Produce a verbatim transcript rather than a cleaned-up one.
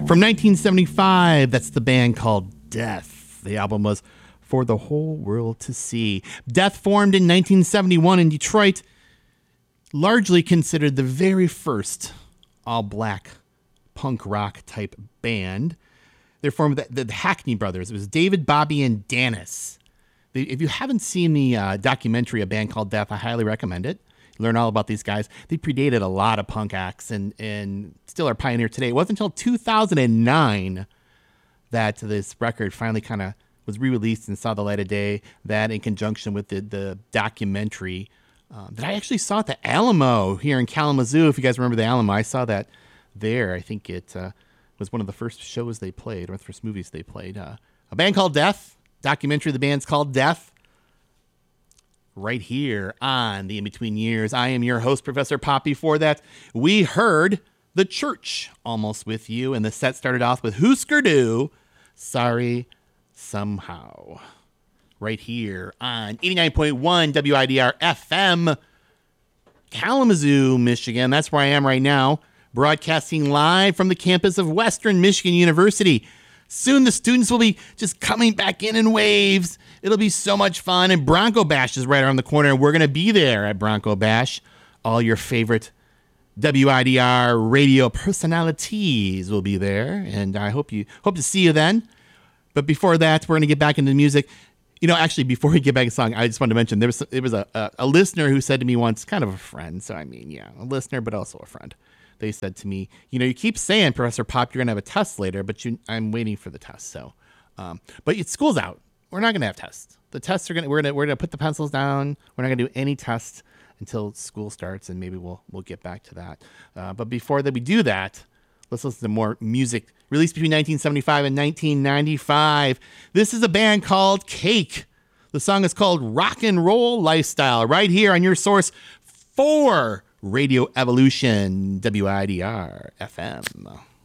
From nineteen seventy-five, that's the band called Death. The album was For the Whole World to See. Death formed in nineteen seventy-one in Detroit, largely considered the very first all-black punk rock type band. They're formed the, the Hackney Brothers. It was David, Bobby, and Dennis. They, if you haven't seen the uh, documentary, A Band Called Death, I highly recommend it. Learn all about these guys. They predated a lot of punk acts and, and still are pioneer today. It wasn't until two thousand nine that this record finally kind of was re-released and saw the light of day. That in conjunction with the, the documentary um, that I actually saw at the Alamo here in Kalamazoo. If you guys remember the Alamo, I saw that there. I think it uh, was one of the first shows they played, or the first movies they played. Uh, A Band Called Death. Documentary, the band's called Death. Right here on the In Between Years. I am your host, Professor Pop. Before that, we heard The Church, Almost With You, and the set started off with Husker Du, Sorry Somehow. Right here on eighty-nine point one W I D R F M, Kalamazoo, Michigan. That's where I am right now, broadcasting live from the campus of Western Michigan University. Soon the students will be just coming back in in waves. It'll be so much fun. And Bronco Bash is right around the corner. And we're going to be there at Bronco Bash. All your favorite W I D R radio personalities will be there. And I hope you hope to see you then. But before that, we're going to get back into the music. You know, actually, before we get back to the song, I just wanted to mention there was, there was a, a, a listener who said to me once, kind of a friend. So, I mean, yeah, a listener, but also a friend. They said to me, you know, you keep saying, Professor Pop, you're going to have a test later, but you, I'm waiting for the test. So, um, but it's, school's out. We're not going to have tests. The tests are going to, we're going to, we're going to put the pencils down. We're not going to do any tests until school starts, and maybe we'll, we'll get back to that. Uh, but before that we do that, let's listen to more music released between nineteen seventy-five and nineteen ninety-five. This is a band called Cake. The song is called Rock and Roll Lifestyle, right here on your source for Radio Evolution, W I D R F M.